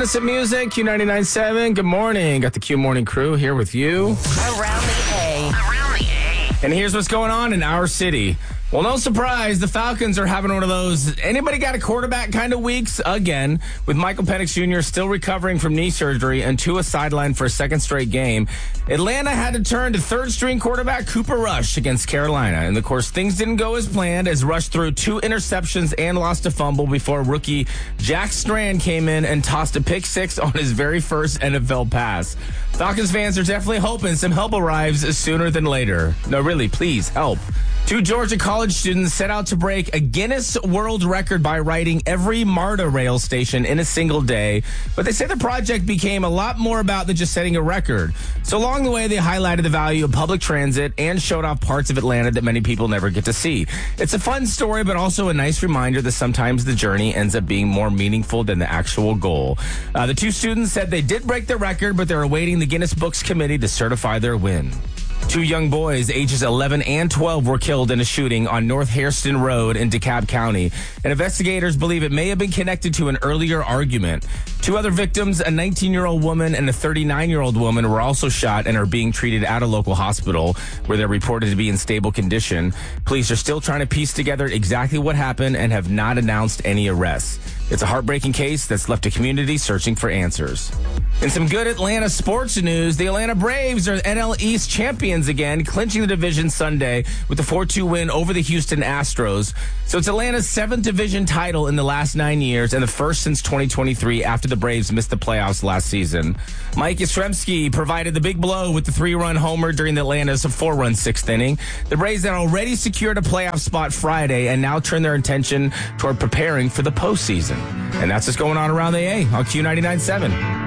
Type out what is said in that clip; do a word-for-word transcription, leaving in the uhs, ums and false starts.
Send us some music, Q ninety-nine point seven. Good morning. Got the Q Morning Crew here with you. Around the A. Around the A. And here's what's going on in our city. Well, no surprise, the Falcons are having one of those anybody got a quarterback kind of weeks again, with Michael Penix Junior still recovering from knee surgery and Tua sidelined for a second straight game. Atlanta had to turn to third-string quarterback Cooper Rush against Carolina. And, of course, things didn't go as planned as Rush threw two interceptions and lost a fumble before rookie Jack Strand came in and tossed a pick six on his very first N F L pass. Falcons fans are definitely hoping some help arrives sooner than later. No, really, please, help. Two Georgia college students set out to break a Guinness World Record by riding every MARTA rail station in a single day. But they say the project became a lot more about than just setting a record. So along the way, they highlighted the value of public transit and showed off parts of Atlanta that many people never get to see. It's a fun story, but also a nice reminder that sometimes the journey ends up being more meaningful than the actual goal. Uh, the two students said they did break the record, but they're awaiting the Guinness Books Committee to certify their win. Two young boys, ages eleven and twelve, were killed in a shooting on North Hairston Road in DeKalb County. And investigators believe it may have been connected to an earlier argument. Two other victims, a nineteen-year-old woman and a thirty-nine-year-old woman, were also shot and are being treated at a local hospital where they're reported to be in stable condition. Police are still trying to piece together exactly what happened and have not announced any arrests. It's a heartbreaking case that's left a community searching for answers. In some good Atlanta sports news, the Atlanta Braves are N L East champions again, clinching the division Sunday with a four two win over the Houston Astros. So it's Atlanta's seventh division title in the last nine years and the first since twenty twenty-three after the Braves missed the playoffs last season. Mike Yastrzemski provided the big blow with the three-run homer during the Atlanta's four-run sixth inning. The Braves had already secured a playoff spot Friday and now turn their attention toward preparing for the postseason. And that's what's going on around the A on Q ninety-nine point seven.